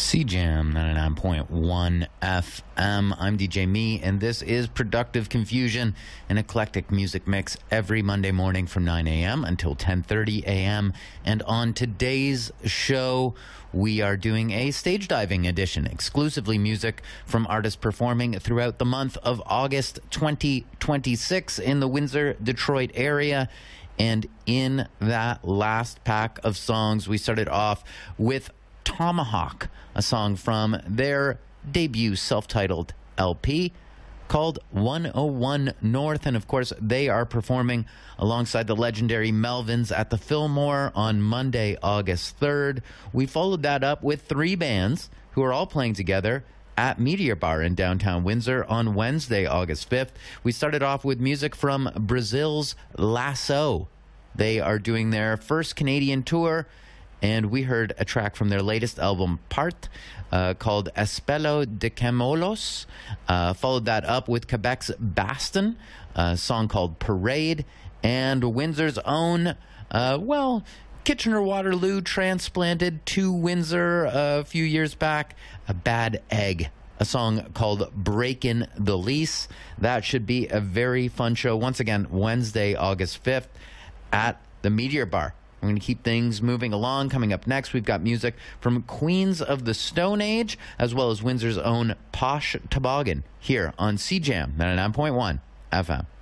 CJAM 99.1 FM. I'm DJ Me, and this is Productive Confusion, an eclectic music mix every Monday morning from 9 a.m. until 10:30 a.m. And on today's show, we are doing a stage diving edition, exclusively music from artists performing throughout the month of August 2026 in the Windsor, Detroit area. And in that last pack of songs, we started off with Tomahawk, a song from their debut self-titled LP called 101 North. And of course, they are performing alongside the legendary Melvins at the Fillmore on Monday, August 3rd. We followed that up with three bands who are all playing together at Meteor Bar in downtown Windsor on Wednesday, August 5th. We started off with music from Brazil's Lasso. They are doing their first Canadian tour, and we heard a track from their latest album, Part, called Espelho de Camolos. Followed that up with Quebec's Baston, a song called Parade, and Windsor's own, Kitchener-Waterloo transplanted to Windsor a few years back, a Bad Egg, a song called Breakin' the Lease. That should be a very fun show. Once again, Wednesday, August 5th at the Meteor Bar. We're going to keep things moving along. Coming up next, we've got music from Queens of the Stone Age, as well as Windsor's own Posh Toboggan, here on CJAM 99.1 FM.